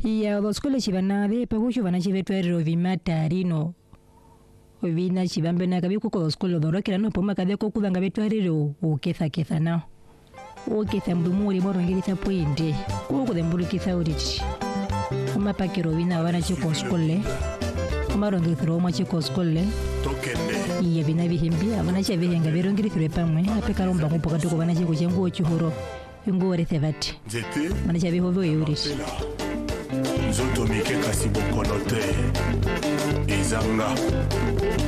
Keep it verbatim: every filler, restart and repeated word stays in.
iya oskole chivana vepa kucho vana chivetwariro vimatarino vina chivambe nakavikuko oskole dorokera no poma kadeko kuvanga vetwariro uketha ketha nao uketha mbumuri morongirisa pointe kuko dembulukisa uriti umapakiro vina vana chiko oskole umarongirithiro omwa chiko oskole iya vina vihimbi avana chavihenga virongirithirwe pamwe apekalomba ngupo katoko vana chiko chenguo chihuro inguorethe vati vana chavihovyo euriti Zotomike kasi bokonote Izanga